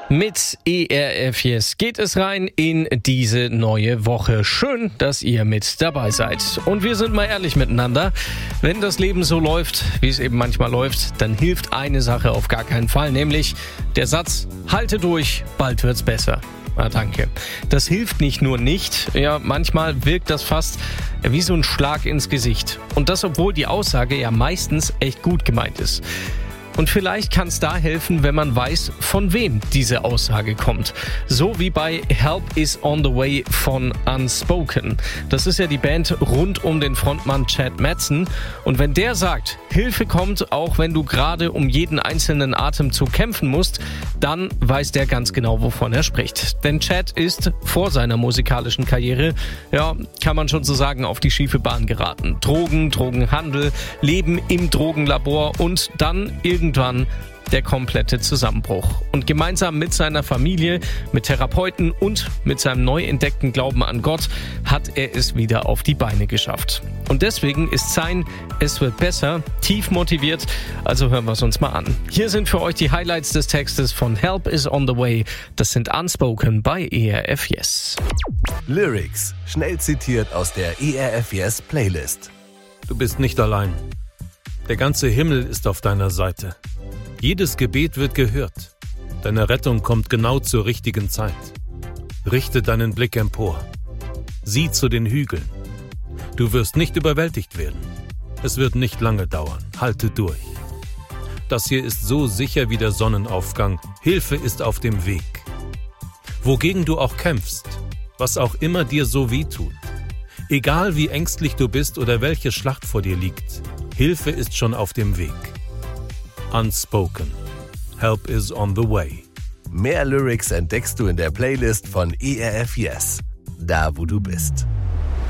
Mit ERF Yes geht es rein in diese neue Woche. Schön, dass ihr mit dabei seid. Und wir sind mal ehrlich miteinander. Wenn das Leben so läuft, wie es eben manchmal läuft, dann hilft eine Sache auf gar keinen Fall, nämlich der Satz, halte durch, bald wird's besser. Ah, danke. Das hilft nicht nur nicht, ja, manchmal wirkt das fast wie so ein Schlag ins Gesicht. Und das, obwohl die Aussage ja meistens echt gut gemeint ist. Und vielleicht kann es da helfen, wenn man weiß, von wem diese Aussage kommt. So wie bei Help is on the Way von Unspoken. Das ist ja die Band rund um den Frontmann Chad Madsen. Und wenn der sagt, Hilfe kommt, auch wenn du gerade um jeden einzelnen Atemzug kämpfen musst, dann weiß der ganz genau, wovon er spricht. Denn Chad ist vor seiner musikalischen Karriere, ja, kann man schon so sagen, auf die schiefe Bahn geraten. Drogen, Drogenhandel, Leben im Drogenlabor und dann irgendwann der komplette Zusammenbruch. Und gemeinsam mit seiner Familie, mit Therapeuten und mit seinem neu entdeckten Glauben an Gott hat er es wieder auf die Beine geschafft. Und deswegen ist sein Es wird besser tief motiviert. Also hören wir es uns mal an. Hier sind für euch die Highlights des Textes von Help is on the Way. Das sind Unspoken bei ERF Yes. Lyrics, schnell zitiert aus der ERF Yes Playlist. Du bist nicht allein. Der ganze Himmel ist auf deiner Seite. Jedes Gebet wird gehört. Deine Rettung kommt genau zur richtigen Zeit. Richte deinen Blick empor. Sieh zu den Hügeln. Du wirst nicht überwältigt werden. Es wird nicht lange dauern. Halte durch. Das hier ist so sicher wie der Sonnenaufgang. Hilfe ist auf dem Weg. Wogegen du auch kämpfst, was auch immer dir so weh tut. Egal wie ängstlich du bist oder welche Schlacht vor dir liegt, Hilfe ist schon auf dem Weg. Unspoken. Help is on the way. Mehr Lyrics entdeckst du in der Playlist von ERF Yes. Da, wo du bist.